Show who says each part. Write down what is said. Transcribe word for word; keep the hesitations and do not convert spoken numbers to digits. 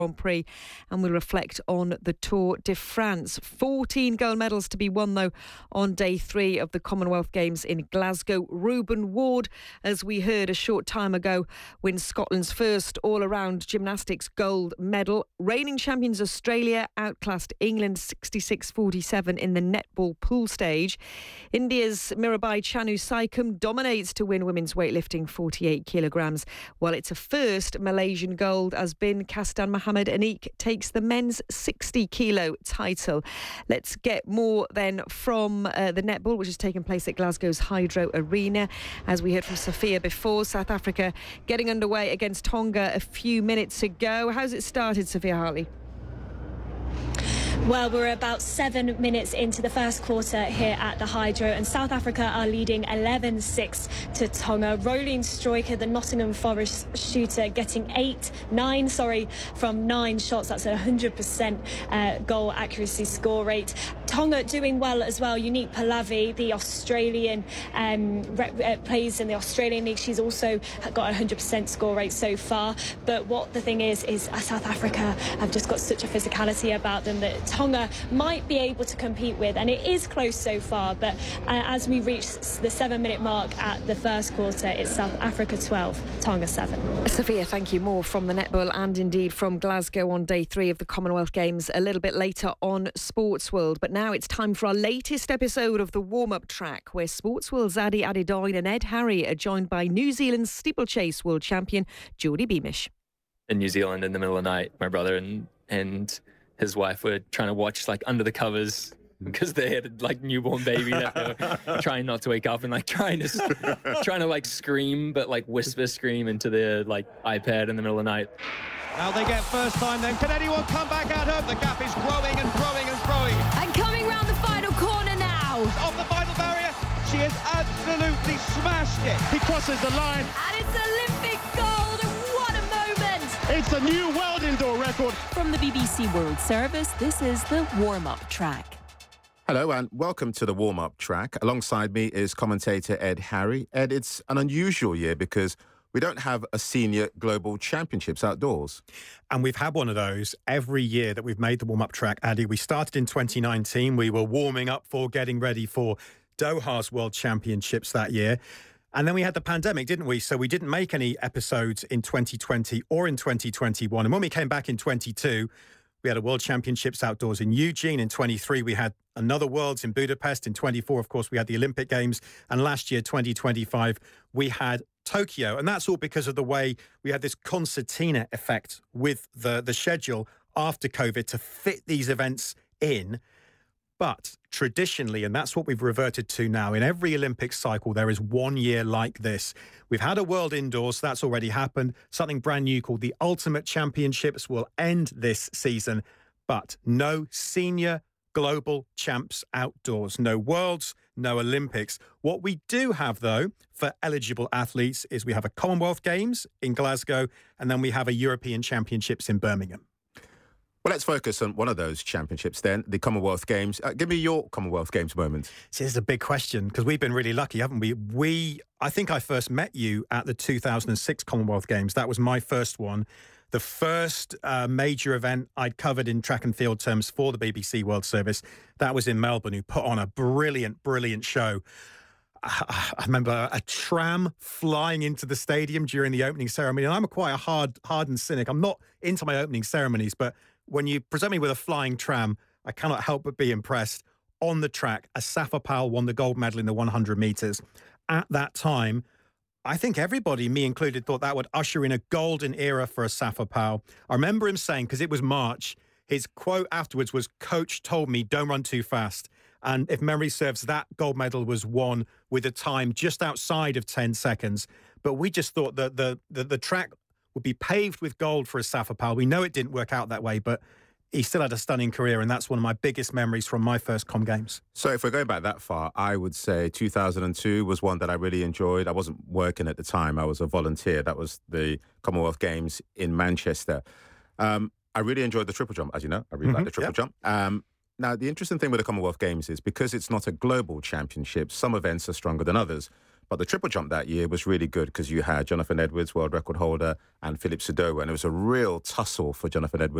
Speaker 1: Grand Prix, and we'll reflect on the Tour de France. fourteen gold medals to be won, though, on day three of the Commonwealth Games in Glasgow. Reuben Ward, as we heard a short time ago, wins Scotland's first all-around gymnastics gold medal. Reigning champions Australia outclassed England sixty-six forty-seven in the netball pool stage. India's Mirabai Chanu Saikum dominates to win women's weightlifting forty-eight kilograms, while it's a first Malaysian gold as Bin Kastan Mohammed Anik takes the men's sixty kilo title. Let's get more then from uh, the netball, which has taken place at Glasgow's Hydro Arena. As we heard from Sophia before, South Africa getting underway against Tonga a few minutes ago. How's it started, Sophia Hartley?
Speaker 2: Well, we're about seven minutes into the first quarter here at the Hydro, and South Africa are leading eleven six to Tonga. Roelien Struyker, the Nottingham Forest shooter, getting eight, nine, sorry, from nine shots. That's a one hundred percent uh, goal accuracy score rate. Tonga doing well as well. Unique Pallavi, the Australian, um, rep, uh, plays in the Australian League. She's also got a one hundred percent score rate so far. But what the thing is, is uh, South Africa have just got such a physicality about them that Tonga might be able to compete with, and it is close so far. But uh, as we reach the seven-minute mark at the first quarter, it's South Africa twelve, Tonga seven.
Speaker 1: Sophia, thank you. More from the netball and indeed from Glasgow on day three of the Commonwealth Games a little bit later on Sports World. But now it's time for our latest episode of the warm-up track, where Sports World's Adi Adedoyin and Ed Harry are joined by New Zealand's steeplechase world champion Jodie Beamish.
Speaker 3: In New Zealand, in the middle of the night, my brother and and his wife were trying to watch like under the covers because they had like newborn baby that they were trying not to wake up and like trying to trying to like scream, but like whisper scream into their like iPad in the middle of the night.
Speaker 4: Now they get first time then. Can anyone come back at her? The gap is growing and growing and growing.
Speaker 5: And coming round the final corner now.
Speaker 4: Off the final barrier. She has absolutely smashed it.
Speaker 6: He crosses the line.
Speaker 5: And it's Olympic gold. What a moment.
Speaker 6: It's a new world indoor record.
Speaker 7: From the B B C World Service, this is the warm-up track.
Speaker 8: Hello and welcome to the warm-up track. Alongside me is commentator Ed Harry. Ed, it's an unusual year because we don't have a senior global championships outdoors.
Speaker 9: And we've had one of those every year that we've made the warm-up track, Addy. We started in twenty nineteen. We were warming up for getting ready for Doha's World Championships that year. And then we had the pandemic, didn't we? So we didn't make any episodes in twenty twenty or in twenty twenty-one. And when we came back in twenty-two, we had a World Championships outdoors in Eugene. In twenty-three, we had another Worlds in Budapest. In twenty-four, of course, we had the Olympic Games. And last year, twenty twenty-five, we had Tokyo. And that's all because of the way we had this concertina effect with the, the schedule after COVID to fit these events in. But traditionally, and that's what we've reverted to now, in every Olympic cycle, there is one year like this. We've had a World Indoors, so that's already happened. Something brand new called the Ultimate Championships will end this season, but no senior global champs outdoors. No Worlds, no Olympics. What we do have, though, for eligible athletes is we have a Commonwealth Games in Glasgow, and then we have a European Championships in Birmingham.
Speaker 8: Well, let's focus on one of those championships then, the Commonwealth Games. Uh, give me your Commonwealth Games moment.
Speaker 9: See, this is a big question because we've been really lucky, haven't we? We, I think I first met you at the two thousand six Commonwealth Games. That was my first one. The first uh, major event I'd covered in track and field terms for the B B C World Service. That was in Melbourne, who put on a brilliant, brilliant show. I, I remember a tram flying into the stadium during the opening ceremony. And I'm a quite a hard, hardened cynic. I'm not into my opening ceremonies, but when you present me with a flying tram, I cannot help but be impressed. On the track, Asafa Powell won the gold medal in the one hundred metres. At that time, I think everybody, me included, thought that would usher in a golden era for Asafa Powell. I remember him saying, because it was March, his quote afterwards was, "Coach told me don't run too fast." And if memory serves, that gold medal was won with a time just outside of ten seconds. But we just thought that the, the, the track would be paved with gold for Asafa Powell. We know it didn't work out that way, but he still had a stunning career, and that's one of my biggest memories from my first Com Games.
Speaker 8: So if we're going back that far, I would say two thousand two was one that I really enjoyed. I wasn't working at the time. I was a volunteer. That was the Commonwealth Games in Manchester. Um, I really enjoyed the triple jump, as you know. I really
Speaker 9: Mm-hmm.
Speaker 8: like the triple
Speaker 9: Yep.
Speaker 8: jump. Um, now, the interesting thing with the Commonwealth Games is because it's not a global championship, some events are stronger than others. But the triple jump that year was really good because you had Jonathan Edwards, world record holder, and Philip Sodoma, and it was a real tussle for Jonathan Edwards